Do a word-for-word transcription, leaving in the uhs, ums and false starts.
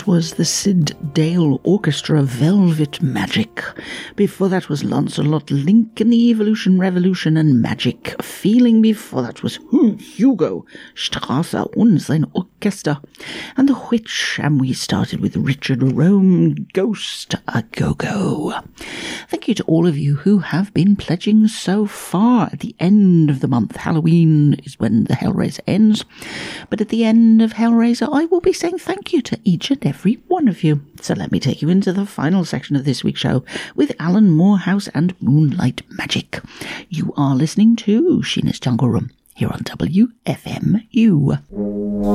That was the Sid Dale Orchestra, Velvet Magic. Before that was Lancelot Lincoln, the Evolution, Revolution and Magic Feeling. Before that was Hugo Strasser und sein Orchester and The Witch. And we started with Richard Rome, Ghost a Go-Go. Thank you to all of you who have been pledging so far. At the end of the month, Halloween is when the Hellraiser ends. But at the end of Hellraiser, I will be saying thank you to each and every one of you. So let me take you into the final section of this week's show with Alan Morehouse and Moonlight Magic. You are listening to Sheena's Jungle Room here on W F M U.